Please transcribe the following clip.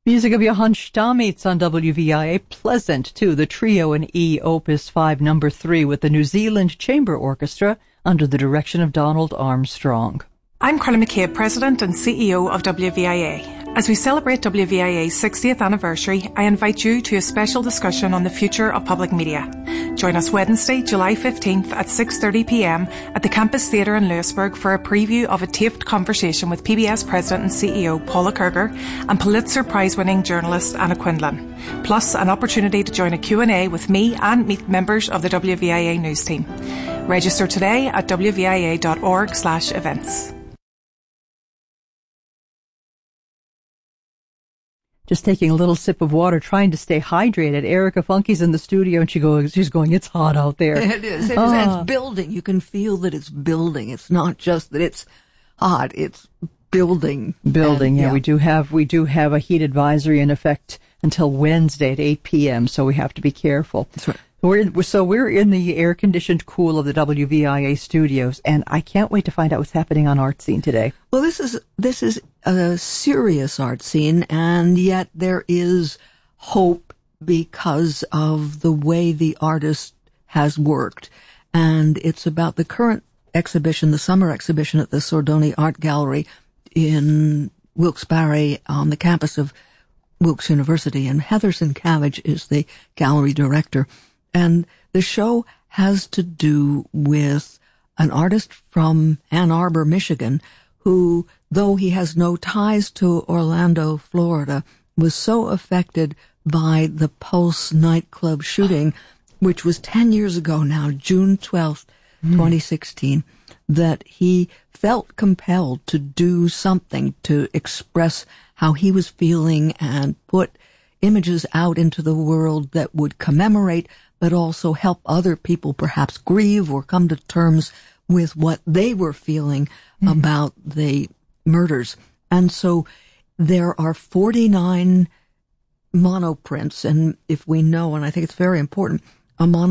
Music of Johann Stamitz on WVIA. Pleasant, too. The trio in E, Opus 5, number 3, with the New Zealand Chamber Orchestra under the direction of Donald Armstrong. I'm Carla McCabe, President and CEO of WVIA. As we celebrate WVIA's 60th anniversary, I invite you to a special discussion on the future of public media. Join us Wednesday, July 15th at 6:30pm at the Campus Theatre in Louisburg for a preview of a taped conversation with PBS President and CEO Paula Kerger and Pulitzer Prize-winning journalist Anna Quindlen, plus an opportunity to join a Q&A with me and meet members of the WVIA news team. Register today at wvia.org/events. Just taking a little sip of water, trying to stay hydrated. Erica Funke's in the studio, and she's going, it's hot out there. It is. And it's building. You can feel that it's building. It's not just that it's hot. It's building. Building, yeah. We do have a heat advisory in effect until Wednesday at 8 p.m., so we have to be careful. That's right. We're in the air-conditioned cool of the WVIA studios, and I can't wait to find out what's happening on Art Scene today. Well, this is a serious art scene, and yet there is hope because of the way the artist has worked. And it's about the current exhibition, the summer exhibition at the Sordoni Art Gallery in Wilkes-Barre on the campus of Wilkes University. And Heather Sienkiewicz is the gallery director. And the show has to do with an artist from Ann Arbor, Michigan, who, though he has no ties to Orlando, Florida, was so affected by the Pulse nightclub shooting, which was 10 years ago now, June 12th, 2016, that he felt compelled to do something to express how he was feeling and put images out into the world that would commemorate but also help other people perhaps grieve or come to terms with what they were feeling about the murders. And so there are 49 monoprints, and if we know, and I think it's very important, a